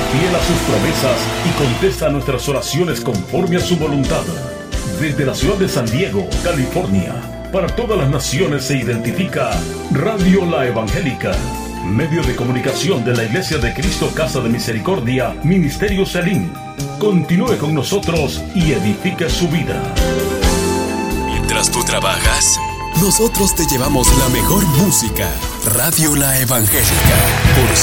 fiel a sus promesas y contesta nuestras oraciones conforme a su voluntad. Desde la ciudad de San Diego, California, para todas las naciones se identifica Radio La Evangélica, medio de comunicación de la Iglesia de Cristo Casa de Misericordia, Ministerio Selim. Continúe con nosotros y edifique su vida. Mientras tú trabajas, nosotros te llevamos la mejor música. Radio La Evangélica, por